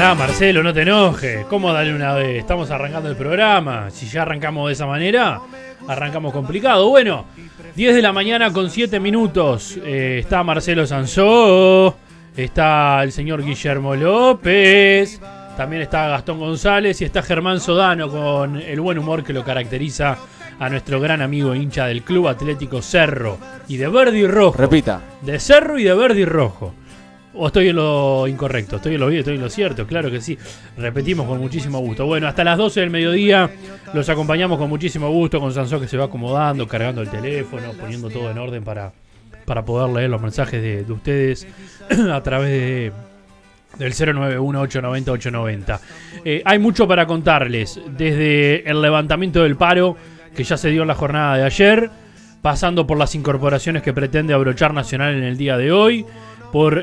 Pará, Marcelo, no te enojes. ¿Cómo dale una vez? Estamos arrancando el programa. Si ya arrancamos de esa manera, arrancamos complicado. Bueno, 10 de la mañana con 7 minutos. Está Marcelo Sansó. Está el señor Guillermo López. También está Gastón González. Y está Germán Sodano con el buen humor que lo caracteriza a nuestro gran amigo hincha del Club Atlético Cerro. Y de verde y rojo. Repita. De Cerro y de verde y rojo. ¿O estoy en lo incorrecto? ¿Estoy en lo bien? ¿Estoy en lo cierto? Claro que sí. Repetimos con muchísimo gusto. Bueno, hasta las 12 del mediodía los acompañamos con muchísimo gusto, con Sansó que se va acomodando, cargando el teléfono, poniendo todo en orden para poder leer los mensajes de ustedes a través del 091-890-890. Hay mucho para contarles, desde el levantamiento del paro que ya se dio en la jornada de ayer, pasando por las incorporaciones que pretende abrochar Nacional en el día de hoy, por